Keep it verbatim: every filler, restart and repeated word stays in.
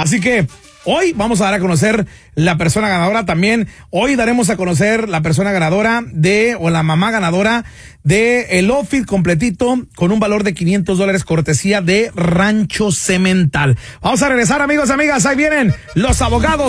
Así que hoy vamos a dar a conocer la persona ganadora también. Hoy daremos a conocer la persona ganadora de, o la mamá ganadora de el outfit completito con un valor de quinientos dólares cortesía de Rancho Cemental. Vamos a regresar, amigos y amigas. Ahí vienen los abogados.